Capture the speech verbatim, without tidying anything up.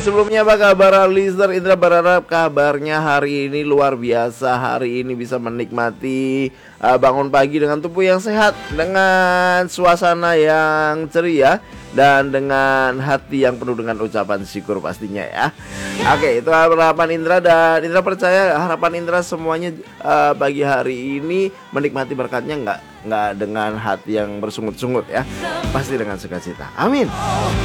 sebelumnya apa kabar listener? Indra berharap kabarnya hari ini luar biasa. Hari ini bisa menikmati uh, bangun pagi dengan tubuh yang sehat, dengan suasana yang ceria, dan dengan hati yang penuh dengan ucapan syukur pastinya ya. Oke, itu harapan Indra, dan Indra percaya harapan Indra semuanya uh, pagi hari ini menikmati berkatnya nggak nggak dengan hati yang bersungut-sungut ya, pasti dengan sukacita. Amin.